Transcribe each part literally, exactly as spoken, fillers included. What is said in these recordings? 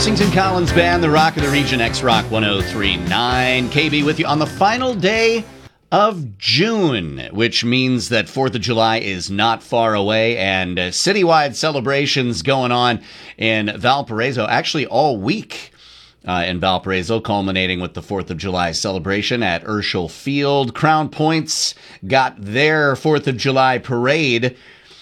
Washington Collins Band, the Rock of the Region, X-Rock one oh three point nine. K B with you on the final day of June, which means that fourth of July is not far away, and uh, citywide celebrations going on in Valparaiso, actually all week uh, in Valparaiso, culminating with the fourth of July celebration at Urschel Field. Crown Points got their fourth of July parade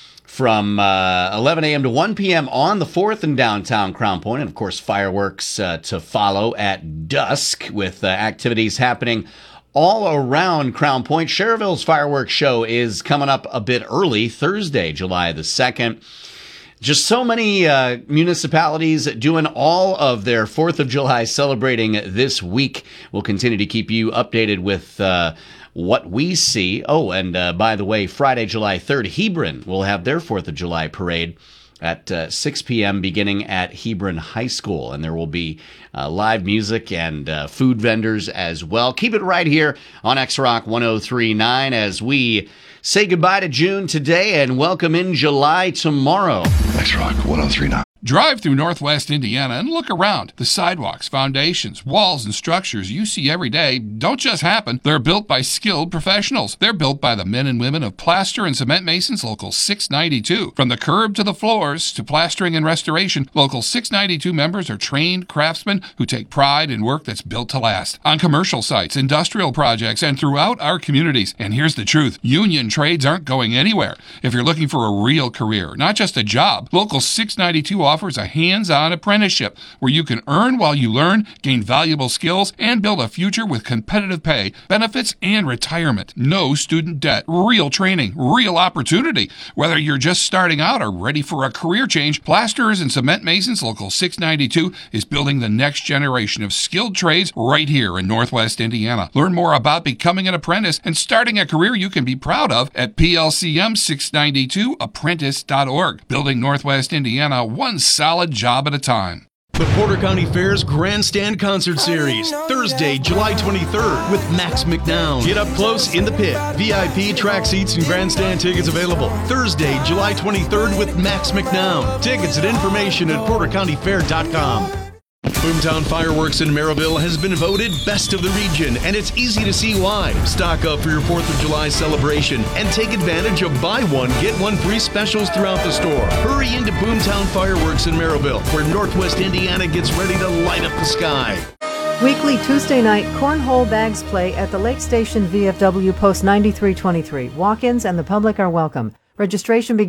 from uh, eleven a.m. to one p.m. on the fourth in downtown Crown Point. And, of course, fireworks uh, to follow at dusk with uh, activities happening all around Crown Point. Cherville's fireworks show is coming up a bit early, Thursday, July the second. Just so many uh, municipalities doing all of their fourth of July celebrating this week. We'll continue to keep you updated with uh, what we see. Oh, and uh, by the way, Friday, July third, Hebron will have their fourth of July parade at uh, six p.m. beginning at Hebron High School. And there will be uh, live music and uh, food vendors as well. Keep it right here on X-Rock one oh three point nine as we say goodbye to June today and welcome in July tomorrow. X-Rock one oh three point nine. Drive through Northwest Indiana and look around. The sidewalks, foundations, walls, and structures you see every day don't just happen. They're built by skilled professionals. They're built by the men and women of Plaster and Cement Masons Local six ninety-two. From the curb to the floors to plastering and restoration, Local six ninety-two members are trained craftsmen who take pride in work that's built to last. On commercial sites, industrial projects, and throughout our communities. And here's the truth. Union trades aren't going anywhere. If you're looking for a real career, not just a job, Local six ninety-two offers a hands-on apprenticeship where you can earn while you learn, gain valuable skills, and build a future with competitive pay, benefits, and retirement. No student debt, real training, real opportunity. Whether you're just starting out or ready for a career change, Plasterers and Cement Masons Local six ninety-two is building the next generation of skilled trades right here in Northwest Indiana. Learn more about becoming an apprentice and starting a career you can be proud of at P L C M six ninety-two apprentice dot org. Building Northwest Indiana one solid job at a time. The Porter County Fair's Grandstand Concert Series, Thursday, July twenty-third, with Max McNown. Get up close in the pit. V I P track seats and grandstand tickets available. Thursday, July twenty-third, with Max McNown. Tickets and information at porter county fair dot com. Boomtown Fireworks in Merrillville has been voted Best of the Region, and it's easy to see why. Stock up for your fourth of July celebration and take advantage of buy one, get one free specials throughout the store. Hurry into Boomtown Fireworks in Merrillville, where Northwest Indiana gets ready to light up the sky. Weekly Tuesday night cornhole bags play at the Lake Station V F W Post ninety-three twenty-three. Walk-ins and the public are welcome. Registration begins